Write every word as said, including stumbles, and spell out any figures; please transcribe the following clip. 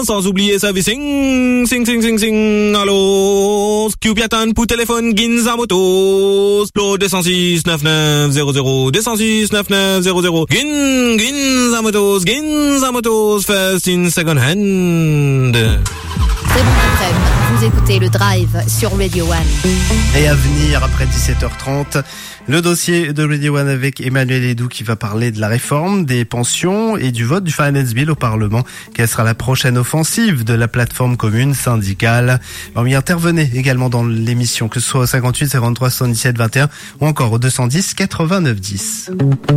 sans oublier servicing, sing, sing, sing, sing, allô, Q-Piatan pour téléphone, Ginza Motos, l'eau deux cent six neuf neuf zéro zéro, deux cent six neuf neuf zéro zéro, Gin, Ginza Motos, Ginza Motos, first in second hand. Très bon après-midi. Vous écoutez le Drive sur Radio One. Et à venir, après dix-sept heures trente, le dossier de Radio One avec Emmanuel Edoux qui va parler de la réforme des pensions et du vote du Finance Bill au Parlement. Quelle sera la prochaine offensive de la plateforme commune syndicale? On y intervenez également dans l'émission, que ce soit au cinquante-huit, cinquante-trois, soixante-dix-sept, vingt et un ou encore au deux cent dix, quatre-vingt-neuf, dix.